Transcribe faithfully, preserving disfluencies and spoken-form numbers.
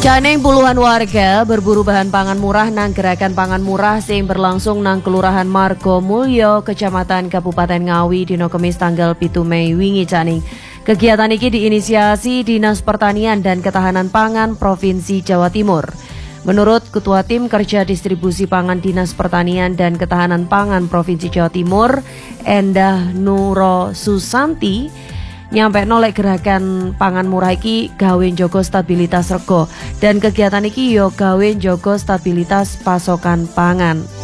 Janing puluhan warga berburu bahan pangan murah nang gerakan pangan murah sing berlangsung nang Kelurahan Margo Mulyo, Kecamatan Kabupaten Ngawi dina Kamis tanggal pitu Mei wingi Janing. Kegiatan iki diinisiasi Dinas Pertanian dan Ketahanan Pangan Provinsi Jawa Timur. Menurut Ketua Tim Kerja Distribusi Pangan Dinas Pertanian dan Ketahanan Pangan Provinsi Jawa Timur, Endah Nuro Susanti, nyampe nolek gerakan pangan murah iki gawe njogo stabilitas rego dan kegiatan iki yo gawe njogo stabilitas pasokan pangan.